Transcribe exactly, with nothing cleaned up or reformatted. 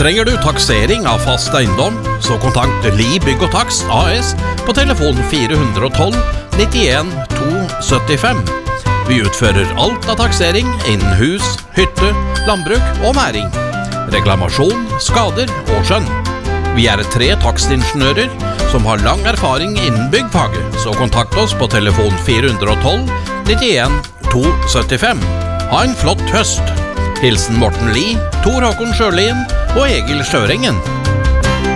Trenger du taksering av fast eiendom, så kontakt Li Bygg og Takst A S på telefon fire ett to nittien to syttifem. Vi utfører alt av taksering innen hus, hytte, landbruk og næring. Reklamasjon, skader og skjønn. Vi er tre takstingeniører som har lang erfaring innen byggfaget, så kontakt oss på telefon fire ett to nittien to syttifem. Ha en flott høst! Hilsen Morten Li, Tor Håkon Sjølien og Egil Sjørengen.